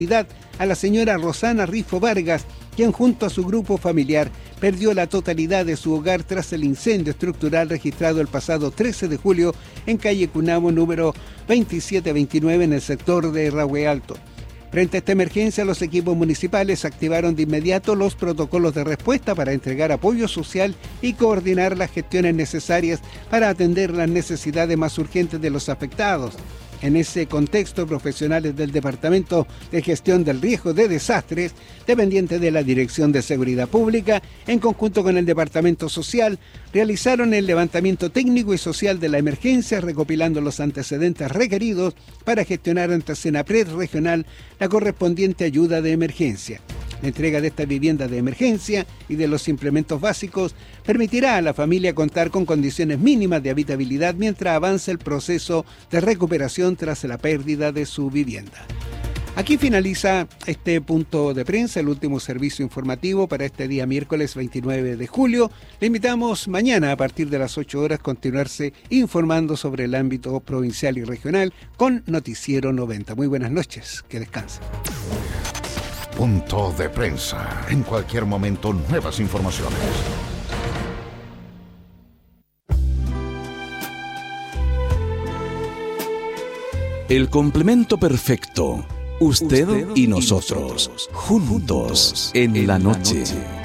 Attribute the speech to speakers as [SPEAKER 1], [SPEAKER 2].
[SPEAKER 1] a la señora Rosana Rifo Vargas, quien junto a su grupo familiar perdió la totalidad de su hogar tras el incendio estructural registrado el pasado 13 de julio en calle Cunamo número 2729 en el sector de Rahue Alto. Frente a esta emergencia, los equipos municipales activaron de inmediato los protocolos de respuesta para entregar apoyo social y coordinar las gestiones necesarias para atender las necesidades más urgentes de los afectados. En ese contexto, profesionales del Departamento de Gestión del Riesgo de Desastres, dependientes de la Dirección de Seguridad Pública, en conjunto con el Departamento Social, realizaron el levantamiento técnico y social de la emergencia, recopilando los antecedentes requeridos para gestionar ante Senapred Regional la correspondiente ayuda de emergencia. La entrega de estas viviendas de emergencia y de los implementos básicos permitirá a la familia contar con condiciones mínimas de habitabilidad mientras avanza el proceso de recuperación tras la pérdida de su vivienda. Aquí finaliza este punto de prensa, el último servicio informativo para este día miércoles 29 de julio. Le invitamos mañana a partir de las 8 horas continuarse informando sobre el ámbito provincial y regional con Noticiero 90. Muy buenas noches, que descansen.
[SPEAKER 2] Punto de prensa. En cualquier momento, nuevas informaciones.
[SPEAKER 3] El complemento perfecto. Usted y nosotros, juntos en la noche.